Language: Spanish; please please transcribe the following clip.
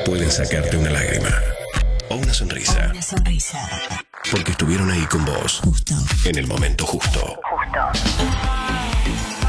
pueden sacarte una lágrima o una sonrisa. Porque estuvieron ahí con vos. Justo. En el momento justo.